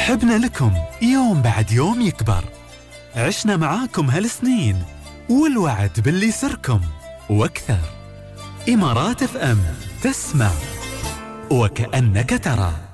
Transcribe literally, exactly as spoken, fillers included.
حبنا لكم يوم بعد يوم يكبر. عشنا معاكم هالسنين والوعد باللي يسركم وأكثر. إمارات اف ام، تسمع وكأنك ترى.